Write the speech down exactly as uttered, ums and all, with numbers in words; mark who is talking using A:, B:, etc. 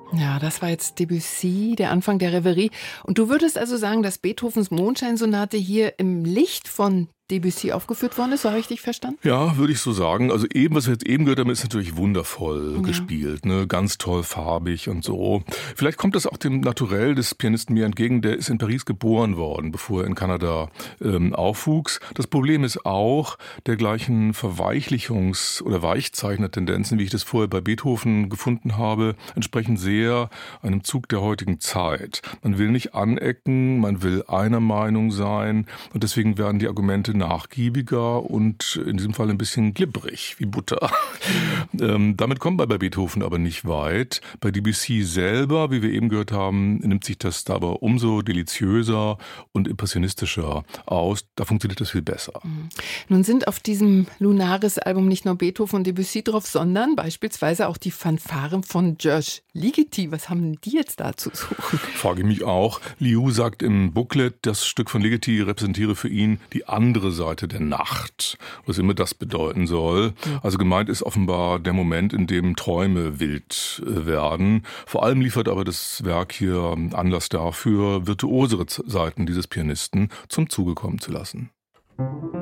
A: Ja, das war jetzt Debussy, der Anfang der Reverie. Und du würdest also sagen, dass Beethovens Mondscheinsonate hier im Licht von Debussy aufgeführt worden ist, so habe ich dich verstanden?
B: Ja, würde ich so sagen. Also eben, was wir jetzt eben gehört haben, ist natürlich wundervoll
A: Ja.
B: gespielt, ne? Ganz toll farbig und so. Vielleicht kommt das auch dem Naturell des Pianisten mir entgegen, der ist in Paris geboren worden, bevor er in Kanada ähm, aufwuchs. Das Problem ist auch der gleichen Verweichlichungs- oder Weichzeichner-Tendenzen, wie ich das vorher bei Beethoven gefunden habe, entsprechen sehr einem Zug der heutigen Zeit. Man will nicht anecken, man will einer Meinung sein und deswegen werden die Argumente nachgiebiger und in diesem Fall ein bisschen glibberig, wie Butter. ähm, damit kommt man bei Beethoven aber nicht weit. Bei Debussy selber, wie wir eben gehört haben, nimmt sich das da aber umso deliziöser und impressionistischer aus. Da funktioniert das viel besser.
A: Mhm. Nun sind auf diesem Lunaris-Album nicht nur Beethoven und Debussy drauf, sondern beispielsweise auch die Fanfaren von Georges Ligeti. Was haben die jetzt da zu suchen?
B: Frage ich mich auch. Liu sagt im Booklet, das Stück von Ligeti repräsentiere für ihn die andere Seite der Nacht, was immer das bedeuten soll. Also gemeint ist offenbar der Moment, in dem Träume wild werden. Vor allem liefert aber das Werk hier Anlass dafür, virtuosere Seiten dieses Pianisten zum Zuge kommen zu lassen.